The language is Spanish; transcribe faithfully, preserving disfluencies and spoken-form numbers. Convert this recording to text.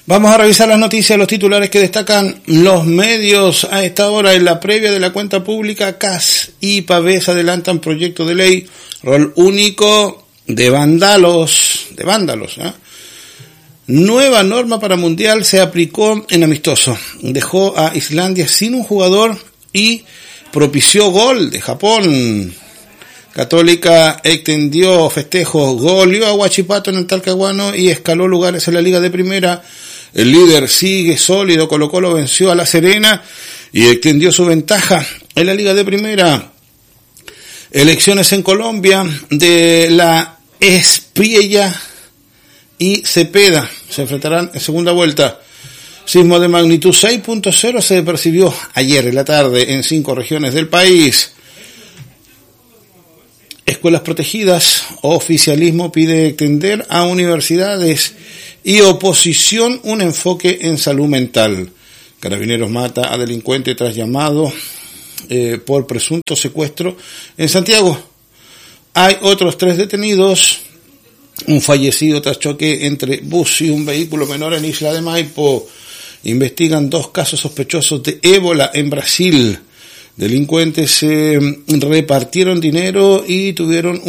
Vamos a revisar las noticias, los titulares que destacan los medios a esta hora. En la previa de la cuenta pública, C A S y Pavés adelantan proyecto de ley, rol único de vándalos, de vándalos, ¿eh? Nueva norma para Mundial se aplicó en amistoso. Dejó a Islandia sin un jugador y propició gol de Japón. Católica extendió festejos, goleó a Huachipato en el Talcahuano y escaló lugares en la Liga de Primera. El líder sigue sólido, Colo-Colo venció a La Serena y extendió su ventaja en la Liga de Primera. Elecciones en Colombia de la Espriella y Cepeda se enfrentarán en segunda vuelta. Sismo de magnitud seis punto cero se percibió ayer en la tarde en cinco regiones del país. Escuelas protegidas, oficialismo pide extender a universidades y oposición un enfoque en salud mental. Carabineros mata a delincuente tras llamado eh, por presunto secuestro en Santiago. Hay otros tres detenidos, un fallecido tras choque entre bus y un vehículo menor en Isla de Maipo. Investigan dos casos sospechosos de ébola en Brasil. Delincuentes eh, repartieron dinero y tuvieron